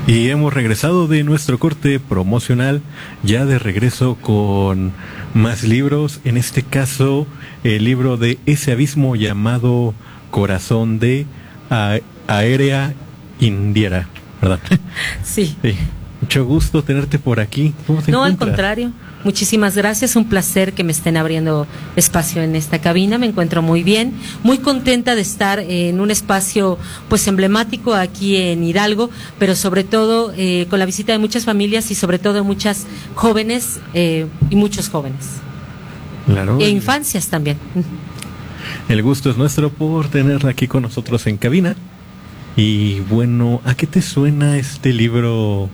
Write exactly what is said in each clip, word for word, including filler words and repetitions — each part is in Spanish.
Y hemos regresado de nuestro corte promocional, ya de regreso con más libros, en este caso el libro de Ese abismo llamado Corazón de A- Aérea Indiera, ¿verdad? Sí. Sí. Mucho gusto tenerte por aquí. ¿Cómo te No, al encuentras? contrario. Muchísimas gracias, un placer que me estén abriendo espacio en esta cabina, me encuentro muy bien, muy contenta de estar en un espacio pues emblemático aquí en Hidalgo, pero sobre todo eh, con la visita de muchas familias y sobre todo muchas jóvenes eh, y muchos jóvenes, Claro. e infancias también. El gusto es nuestro por tenerla aquí con nosotros en cabina. Y bueno, ¿a qué te suena este libro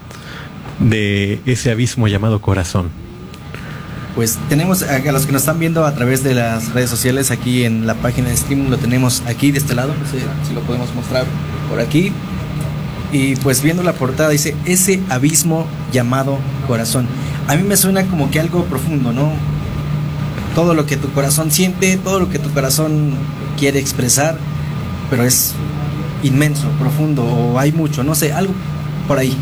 de Ese abismo llamado Corazón? Pues tenemos a, a los que nos están viendo a través de las redes sociales, aquí en la página de streaming lo tenemos aquí de este lado, no sé si lo podemos mostrar por aquí. Y pues viendo la portada dice Ese abismo llamado Corazón. A mí me suena como que algo profundo, ¿no? Todo lo que tu corazón siente, todo lo que tu corazón quiere expresar, pero es inmenso, profundo, o hay mucho, no sé, algo por ahí.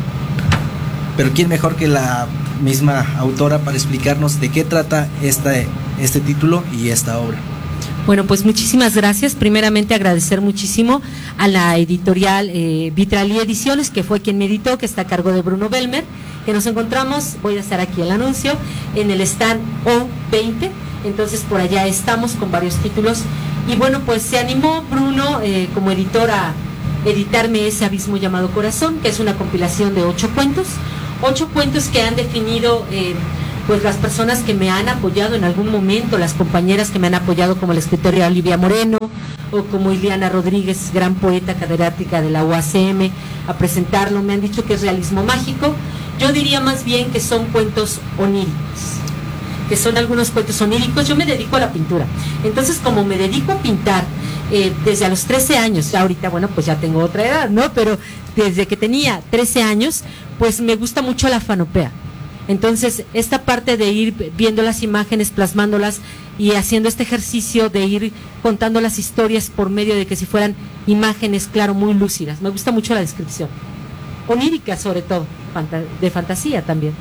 Pero ¿quién mejor que la misma autora para explicarnos de qué trata este, este título y esta obra? Bueno, pues muchísimas gracias. Primeramente agradecer muchísimo a la editorial eh, Vitralí Ediciones, que fue quien me editó, que está a cargo de Bruno Belmer, que nos encontramos, voy a hacer aquí el anuncio, en el stand O veinte, entonces por allá estamos con varios títulos. Y bueno, pues se animó Bruno eh, como editor a editarme Ese abismo llamado Corazón, que es una compilación de ocho cuentos, ocho cuentos que han definido eh, pues las personas que me han apoyado en algún momento, las compañeras que me han apoyado, como la escritora Olivia Moreno o como Ileana Rodríguez, gran poeta catedrática de la U A C M, a presentarlo. Me han dicho que es realismo mágico. Yo diría más bien que son cuentos oníricos, que son algunos cuentos oníricos. Yo me dedico a la pintura, entonces como me dedico a pintar eh, desde a los trece años, ya ahorita bueno pues ya tengo otra edad, ¿no? Pero desde que tenía trece años, pues me gusta mucho la fanopea. Entonces esta parte de ir viendo las imágenes, plasmándolas y haciendo este ejercicio de ir contando las historias por medio de que si fueran imágenes, claro, muy lúcidas. Me gusta mucho la descripción, onírica sobre todo, fanta- de fantasía también.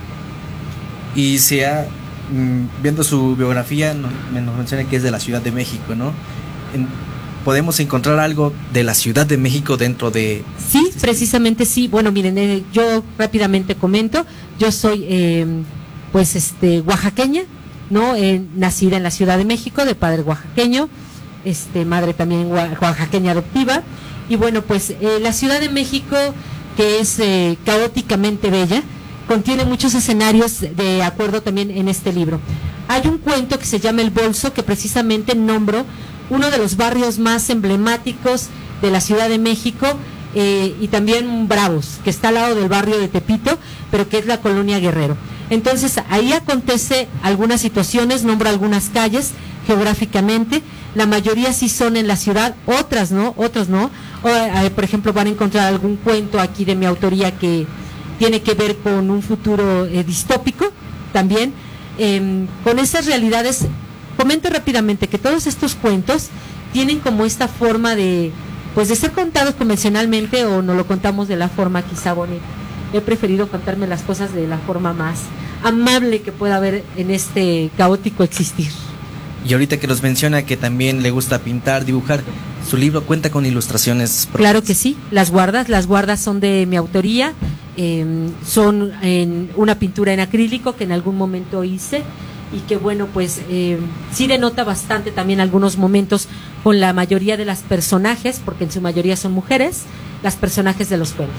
Y se ha, mm, viendo su biografía, no- me- nos menciona que es de la Ciudad de México, ¿no? En- ¿Podemos encontrar algo de la Ciudad de México dentro de...? Sí, precisamente sí. Bueno, miren, eh, yo rápidamente comento, yo soy eh, pues este oaxaqueña, ¿no? Eh, nacida en la Ciudad de México, de padre oaxaqueño, este madre también oa- oaxaqueña adoptiva, y bueno, pues eh, la Ciudad de México, que es eh, caóticamente bella, contiene muchos escenarios de acuerdo también en este libro. Hay un cuento que se llama El Bolso, que precisamente nombro uno de los barrios más emblemáticos de la Ciudad de México, eh, y también Bravos, que está al lado del barrio de Tepito, pero que es la colonia Guerrero. Entonces ahí acontece algunas situaciones, nombro algunas calles geográficamente, la mayoría sí son en la ciudad, otras no, otras no. O, eh, por ejemplo, van a encontrar algún cuento aquí de mi autoría que tiene que ver con un futuro eh, distópico también. Eh, con esas realidades, comento rápidamente que todos estos cuentos tienen como esta forma de, pues de ser contados convencionalmente, o no lo contamos de la forma quizá bonita. He preferido contarme las cosas de la forma más amable que pueda haber en este caótico existir. Y ahorita que nos menciona que también le gusta pintar, dibujar, su libro cuenta con ilustraciones propias. Claro que sí, las guardas, las guardas son de mi autoría, eh, son en una pintura en acrílico que en algún momento hice, y que bueno, pues eh, sí denota bastante también algunos momentos con la mayoría de las personajes, porque en su mayoría son mujeres, las personajes de los cuentos.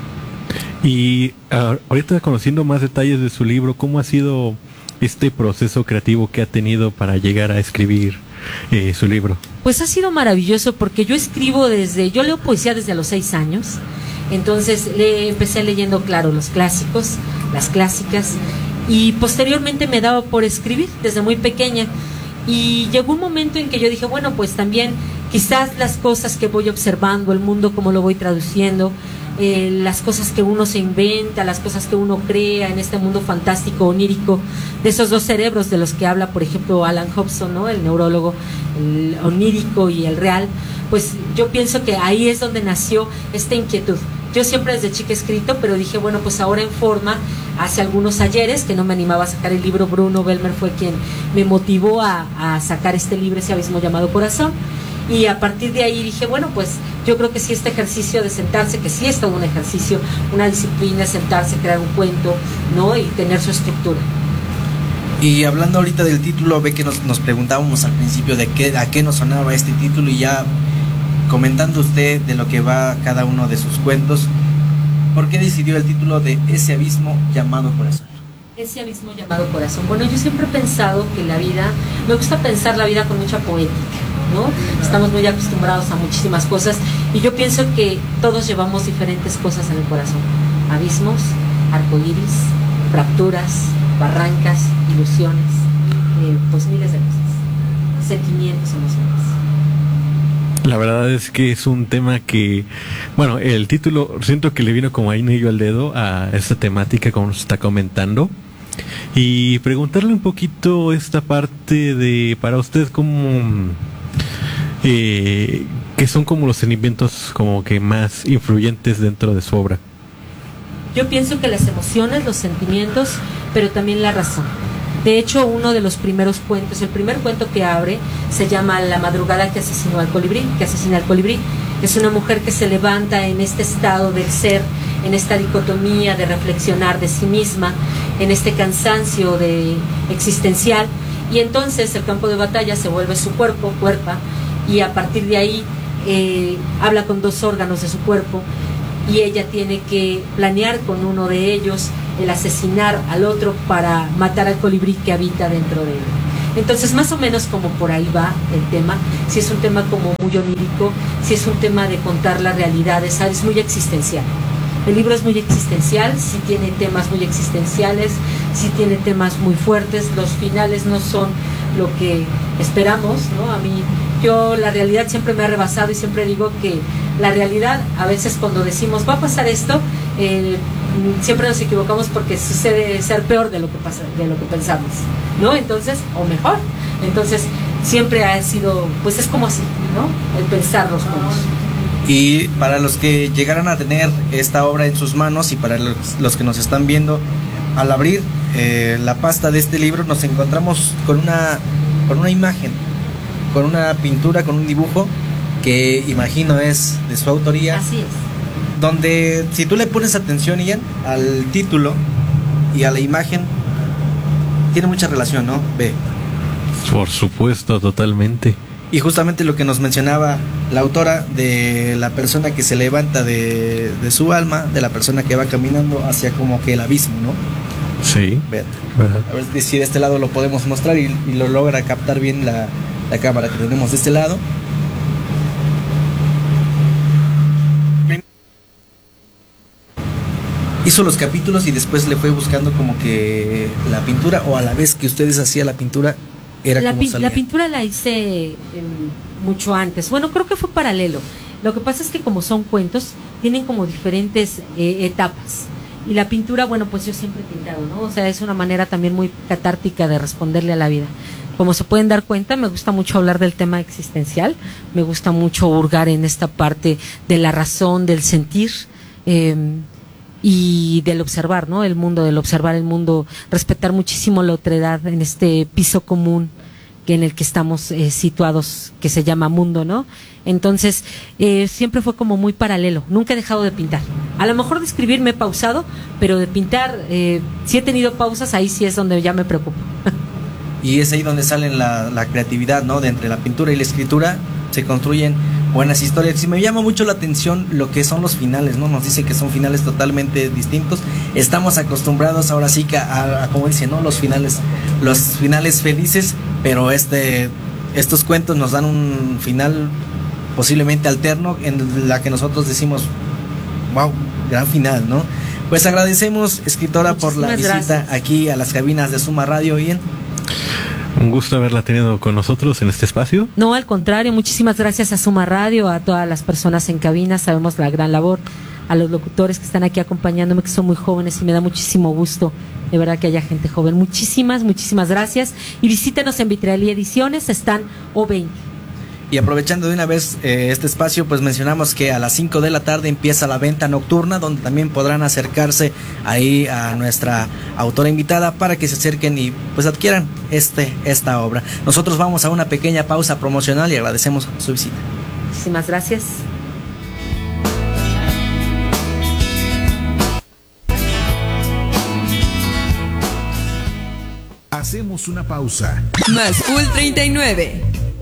Y uh, ahorita conociendo más detalles de su libro, ¿cómo ha sido este proceso creativo que ha tenido para llegar a escribir eh, su libro? Pues ha sido maravilloso, porque yo escribo desde, yo leo poesía desde los seis años, entonces le, empecé leyendo, claro, los clásicos, las clásicas, y posteriormente me daba por escribir desde muy pequeña, y llegó un momento en que yo dije, bueno, pues también quizás las cosas que voy observando, el mundo como lo voy traduciendo, eh, las cosas que uno se inventa, las cosas que uno crea en este mundo fantástico, onírico, de esos dos cerebros de los que habla, por ejemplo, Alan Hobson, ¿no? El neurólogo, el onírico y el real, pues yo pienso que ahí es donde nació esta inquietud. Yo siempre desde chica he escrito, pero dije, bueno, pues ahora en forma, hace algunos ayeres que no me animaba a sacar el libro, Bruno Belmer fue quien me motivó a, a sacar este libro, Ese abismo llamado corazón, y a partir de ahí dije, bueno, pues yo creo que sí, este ejercicio de sentarse, que sí es todo un ejercicio, una disciplina, sentarse, crear un cuento, ¿no? Y tener su estructura. Y hablando ahorita del título, ve que nos, nos preguntábamos al principio de qué, a qué nos sonaba este título, y ya comentando usted de lo que va cada uno de sus cuentos, ¿por qué decidió el título de Ese abismo llamado corazón? Ese abismo llamado corazón. Bueno, yo siempre he pensado que la vida, me gusta pensar la vida con mucha poética, ¿no? Estamos muy acostumbrados a muchísimas cosas, y yo pienso que todos llevamos diferentes cosas en el corazón: abismos, arcoíris, fracturas, barrancas, ilusiones, eh, pues miles de cosas, sentimientos, emociones. La verdad es que es un tema que, bueno, el título siento que le vino como anillo al dedo a esta temática como nos está comentando, y preguntarle un poquito esta parte de, para usted, como eh, que son como los sentimientos como que más influyentes dentro de su obra. Yo pienso que las emociones, los sentimientos, pero también la razón. De hecho, uno de los primeros cuentos, el primer cuento que abre, se llama La madrugada que asesinó al colibrí, que asesina al colibrí. Es una mujer que se levanta en este estado del ser, en esta dicotomía de reflexionar de sí misma, en este cansancio de existencial, y entonces el campo de batalla se vuelve su cuerpo, cuerpa, y a partir de ahí eh, habla con dos órganos de su cuerpo, y ella tiene que planear con uno de ellos el asesinar al otro para matar al colibrí que habita dentro de él. Entonces, más o menos como por ahí va el tema. Si es un tema como muy onírico, si es un tema de contar la realidad, es, es muy existencial. El libro es muy existencial, sí tiene temas muy existenciales, sí tiene temas muy fuertes, los finales no son lo que esperamos, ¿no? A mí, yo la realidad siempre me ha rebasado, y siempre digo que la realidad, a veces cuando decimos va a pasar esto, eh, siempre nos equivocamos, porque sucede ser peor de lo que pasa, de lo que pensamos, ¿no? Entonces, o mejor. Entonces, siempre ha sido, pues es como así, ¿no? El pensar los cosas. Y para los que llegaran a tener esta obra en sus manos, y para los, los que nos están viendo, al abrir eh, la pasta de este libro, nos encontramos con una, con una imagen, con una pintura, con un dibujo que imagino es de su autoría. Así es. Donde, si tú le pones atención, Ian, al título y a la imagen, tiene mucha relación, ¿no? Ve. Por supuesto, totalmente. Y justamente lo que nos mencionaba la autora, de la persona que se levanta de, de su alma, de la persona que va caminando hacia como que el abismo, ¿no? Sí. Ve. A ver si de este lado lo podemos mostrar, y, y lo logra captar bien la, la cámara que tenemos de este lado. Hizo los capítulos y después le fue buscando como que la pintura, o a la vez que ustedes hacían la pintura, era la, como pi salía. La pintura la hice eh, mucho antes. Bueno, creo que fue paralelo. Lo que pasa es que como son cuentos, tienen como diferentes eh, etapas. Y la pintura, bueno, pues yo siempre he pintado, ¿no? O sea, es una manera también muy catártica de responderle a la vida. Como se pueden dar cuenta, me gusta mucho hablar del tema existencial, me gusta mucho hurgar en esta parte de la razón, del sentir, eh, y del observar, ¿no? El mundo, del observar el mundo, respetar muchísimo la otredad en este piso común que en el que estamos eh, situados, que se llama mundo, ¿no? Entonces, eh, siempre fue como muy paralelo, nunca he dejado de pintar. A lo mejor de escribir me he pausado, pero de pintar, eh, si he tenido pausas, ahí sí es donde ya me preocupo. Y es ahí donde sale la, la creatividad, ¿no? De entre la pintura y la escritura se construyen buenas historias. Y me llama mucho la atención lo que son los finales, ¿no? Nos dice que son finales totalmente distintos. Estamos acostumbrados ahora sí que a, a como dice, ¿no? Los finales, los finales felices, pero este, estos cuentos nos dan un final posiblemente alterno, en la que nosotros decimos, wow, gran final, ¿no? Pues agradecemos, escritora, muchísimas por la visita gracias. Aquí a las cabinas de Suma Radio. Ian, un gusto haberla tenido con nosotros en este espacio. No, al contrario, muchísimas gracias a Suma Radio, a todas las personas en cabina, sabemos la gran labor, a los locutores que están aquí acompañándome, que son muy jóvenes, y me da muchísimo gusto, de verdad, que haya gente joven. Muchísimas, muchísimas gracias, y visítenos en Vitralía Ediciones, están O veinte. Y aprovechando de una vez eh, este espacio, pues mencionamos que a las cinco de la tarde empieza la venta nocturna, donde también podrán acercarse ahí a nuestra autora invitada para que se acerquen y pues adquieran este, esta obra. Nosotros vamos a una pequeña pausa promocional y agradecemos su visita. Muchísimas gracias. Hacemos una pausa. Más Cool treinta y nueve.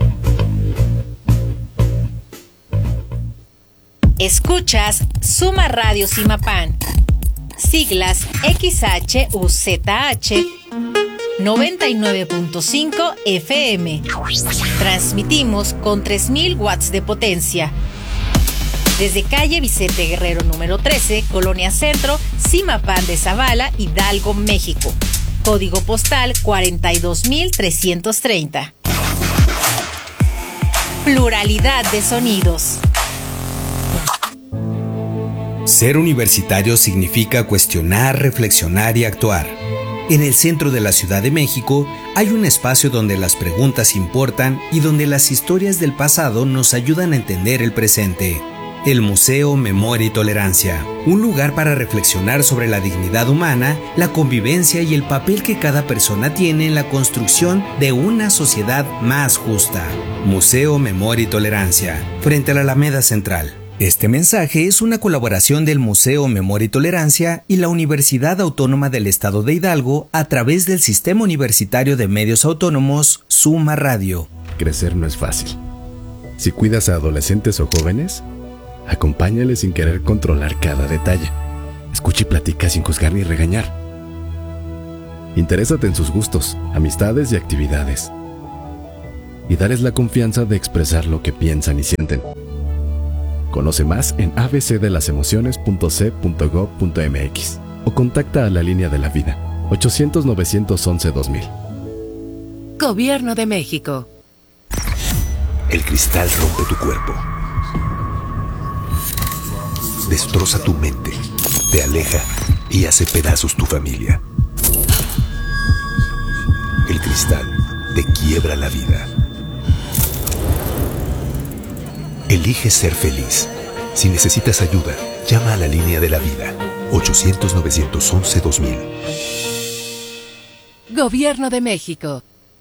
Escuchas Suma Radio Simapán, siglas X H U Z H noventa y nueve punto cinco F M. Transmitimos con tres mil watts de potencia. Desde calle Vicente Guerrero número trece, Colonia Centro, Simapán de Zavala, Hidalgo, México. Código postal cuarenta y dos mil trescientos treinta. Pluralidad de sonidos. Ser universitario significa cuestionar, reflexionar y actuar. En el centro de la Ciudad de México hay un espacio donde las preguntas importan y donde las historias del pasado nos ayudan a entender el presente. El Museo Memoria y Tolerancia, un lugar para reflexionar sobre la dignidad humana, la convivencia y el papel que cada persona tiene en la construcción de una sociedad más justa. Museo Memoria y Tolerancia, frente a la Alameda Central. Este mensaje es una colaboración del Museo Memoria y Tolerancia y la Universidad Autónoma del Estado de Hidalgo a través del Sistema Universitario de Medios Autónomos, Suma Radio. Crecer no es fácil. Si cuidas a adolescentes o jóvenes, acompáñales sin querer controlar cada detalle. Escucha y platica sin juzgar ni regañar. Interésate en sus gustos, amistades y actividades. Y dales la confianza de expresar lo que piensan y sienten. Conoce más en a b c de las emociones punto c punto gob punto m x o contacta a la línea de la vida ochocientos, novecientos once, dos mil. Gobierno de México. El cristal rompe tu cuerpo. Destroza tu mente, te aleja y hace pedazos tu familia. El cristal te quiebra la vida. Elige ser feliz. Si necesitas ayuda, llama a la línea de la vida ochocientos, novecientos once, dos mil. Gobierno de México.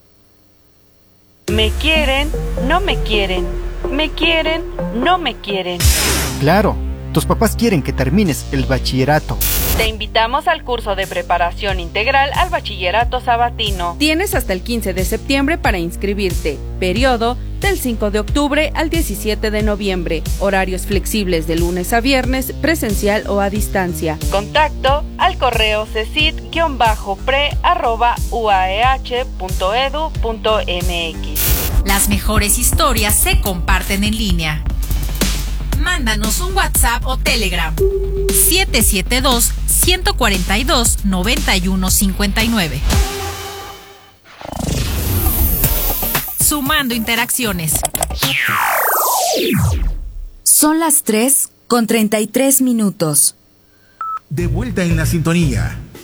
Me quieren, no me quieren. Me quieren, no me quieren. Claro, tus papás quieren que termines el bachillerato. Te invitamos al curso de preparación integral al bachillerato sabatino. Tienes hasta el quince de septiembre para inscribirte. Periodo del cinco de octubre al diecisiete de noviembre. Horarios flexibles de lunes a viernes, presencial o a distancia. Contacto al correo cecit pre arroba u a e h punto e d u punto m x. Las mejores historias se comparten en línea. Mándanos un WhatsApp o Telegram siete siete dos, uno cuatro dos, nueve uno cinco nueve. Sumando interacciones. Son las tres con treinta y tres minutos. De vuelta en la sintonía.